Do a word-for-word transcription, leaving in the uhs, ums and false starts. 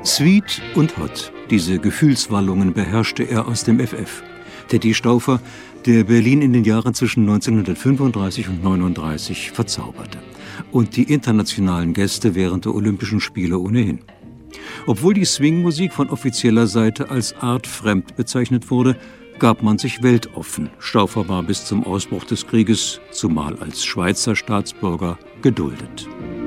Sweet und hot, diese Gefühlswallungen beherrschte er aus dem F F. Teddy Stauffer, der Berlin in den Jahren zwischen neunzehnhundertfünfunddreißig und neununddreißig verzauberte. Und die internationalen Gäste während der Olympischen Spiele ohnehin. Obwohl die Swing-Musik von offizieller Seite als artfremd bezeichnet wurde, gab man sich weltoffen. Stauffer war bis zum Ausbruch des Krieges, zumal als Schweizer Staatsbürger, geduldet.